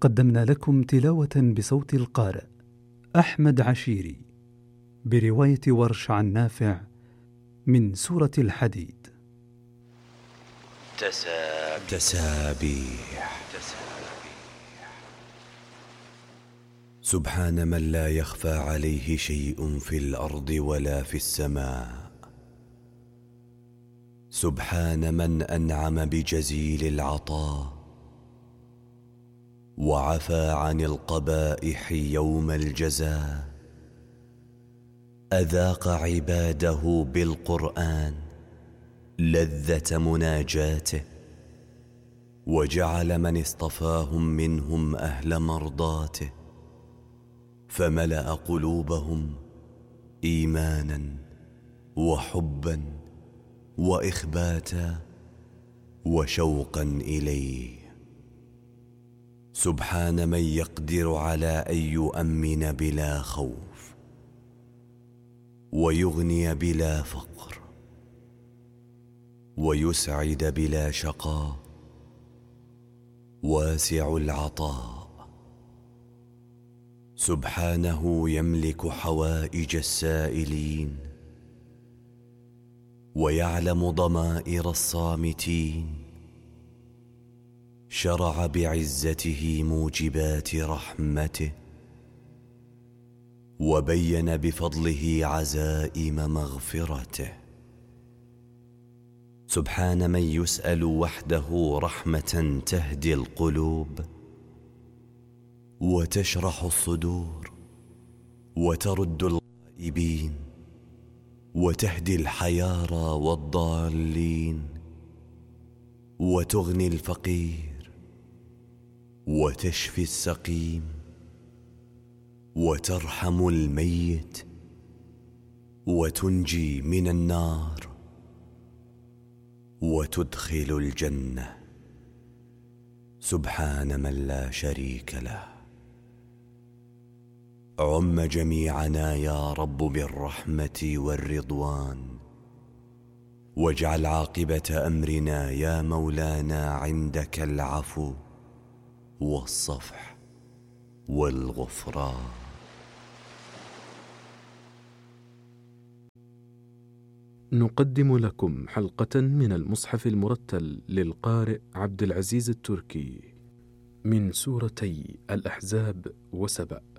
قدمنا لكم تلاوة بصوت القارئ أحمد عشيري برواية ورش عن نافع من سورة الحديد. تسابيح. سبحان من لا يخفى عليه شيء في الأرض ولا في السماء. سبحان من أنعم بجزيل العطاء وعفى عن القبائح يوم الجزاء. أذاق عباده بالقرآن لذة مناجاته، وجعل من اصطفاهم منهم أهل مرضاته، فملأ قلوبهم إيمانا وحبا وإخباتا وشوقا إليه. سبحان من يقدر على أن يؤمن بلا خوف ويغني بلا فقر ويسعد بلا شقاء، واسع العطاء. سبحانه يملك حوائج السائلين ويعلم ضمائر الصامتين. شرع بعزته موجبات رحمته، وبين بفضله عزائم مغفرته. سبحان من يسأل وحده رحمة تهدي القلوب وتشرح الصدور وترد الغائبين وتهدي الحيارى والضالين وتغني الفقير وتشفي السقيم وترحم الميت وتنجي من النار وتدخل الجنة. سبحان من لا شريك له. عم جميعنا يا رب بالرحمة والرضوان، واجعل عاقبة أمرنا يا مولانا عندك العفو والصفح والغفران. نقدم لكم حلقة من المصحف المرتل للقارئ عبد العزيز التركي من سورتي الأحزاب وسبأ.